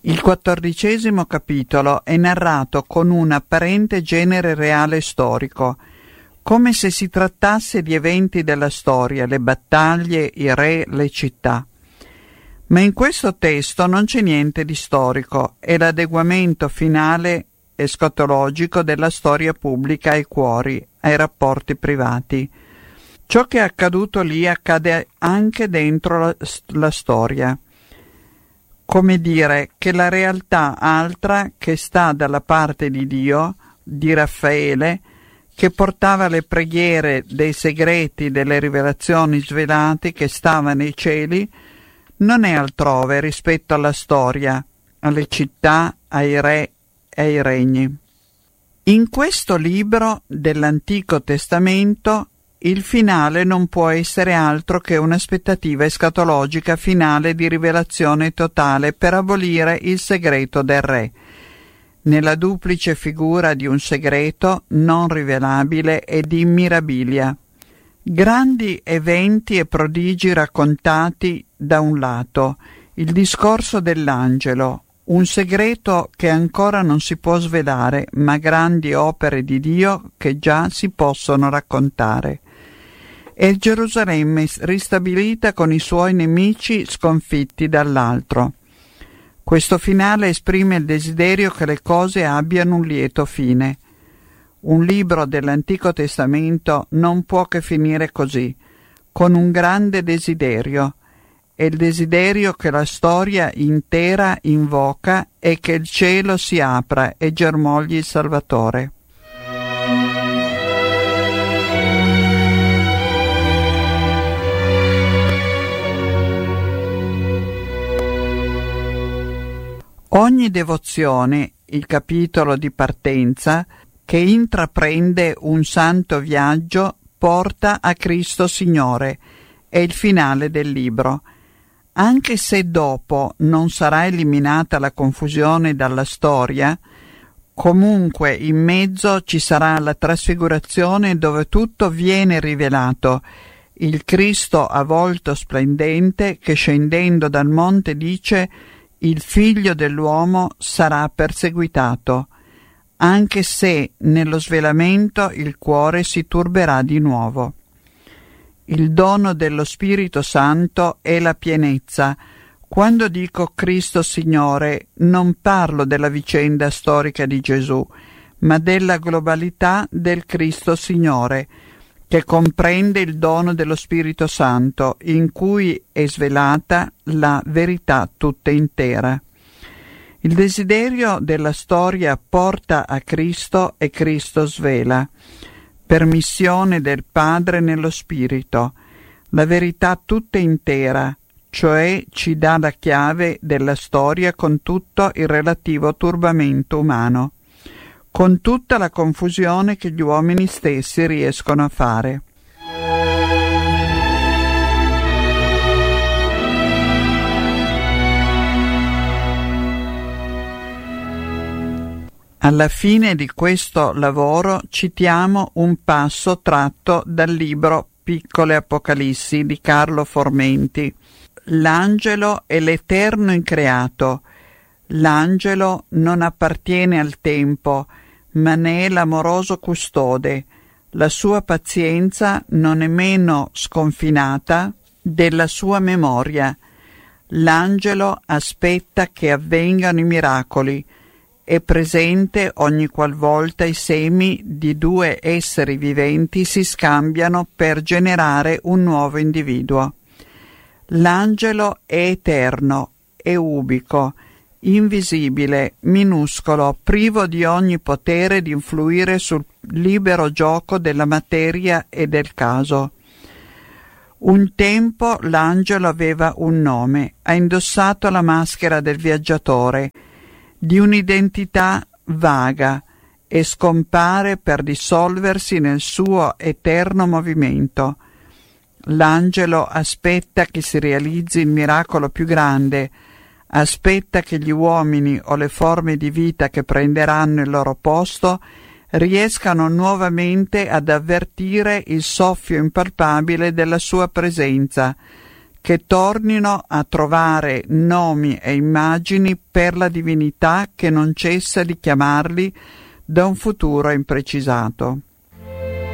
Il 14° capitolo è narrato con un apparente genere reale e storico, come se si trattasse di eventi della storia, le battaglie, i re, le città. Ma in questo testo non c'è niente di storico, è l'adeguamento finale escatologico della storia pubblica ai cuori, ai rapporti privati. Ciò che è accaduto lì accade anche dentro la storia. Come dire che la realtà altra che sta dalla parte di Dio, di Raffaele, che portava le preghiere dei segreti delle rivelazioni svelate che stava nei cieli, non è altrove rispetto alla storia, alle città, ai re e ai regni. In questo libro dell'Antico Testamento il finale non può essere altro che un'aspettativa escatologica finale di rivelazione totale per abolire il segreto del re, nella duplice figura di un segreto non rivelabile e di mirabilia. Grandi eventi e prodigi raccontati da un lato, il discorso dell'angelo, un segreto che ancora non si può svelare, ma grandi opere di Dio che già si possono raccontare. E Gerusalemme ristabilita con i suoi nemici sconfitti dall'altro. Questo finale esprime il desiderio che le cose abbiano un lieto fine. Un libro dell'Antico Testamento non può che finire così, con un grande desiderio. È il desiderio che la storia intera invoca e che il cielo si apra e germogli il Salvatore. Ogni devozione, il capitolo di partenza, che intraprende un santo viaggio, porta a Cristo Signore, è il finale del libro. Anche se dopo non sarà eliminata la confusione dalla storia, comunque in mezzo ci sarà la trasfigurazione dove tutto viene rivelato, il Cristo a volto splendente che scendendo dal monte dice: il figlio dell'uomo sarà perseguitato, anche se nello svelamento il cuore si turberà di nuovo. Il dono dello Spirito Santo è la pienezza. Quando dico Cristo Signore, non parlo della vicenda storica di Gesù, ma della globalità del Cristo Signore, che comprende il dono dello Spirito Santo, in cui è svelata la verità tutta intera. Il desiderio della storia porta a Cristo e Cristo svela, per missione del Padre nello Spirito, la verità tutta intera, cioè ci dà la chiave della storia con tutto il relativo turbamento umano, con tutta la confusione che gli uomini stessi riescono a fare. Alla fine di questo lavoro citiamo un passo tratto dal libro Piccole Apocalissi di Carlo Formenti. L'angelo è l'eterno increato. L'angelo non appartiene al tempo, ma ne è l'amoroso custode. La sua pazienza non è meno sconfinata della sua memoria. L'angelo aspetta che avvengano i miracoli. È presente ogni qualvolta i semi di due esseri viventi si scambiano per generare un nuovo individuo. L'angelo è eterno, è ubico, invisibile, minuscolo, privo di ogni potere di influire sul libero gioco della materia e del caso. Un tempo l'angelo aveva un nome, ha indossato la maschera del viaggiatore, di un'identità vaga, e scompare per dissolversi nel suo eterno movimento. L'angelo aspetta che si realizzi il miracolo più grande, aspetta che gli uomini o le forme di vita che prenderanno il loro posto riescano nuovamente ad avvertire il soffio impalpabile della sua presenza, che tornino a trovare nomi e immagini per la divinità che non cessa di chiamarli da un futuro imprecisato.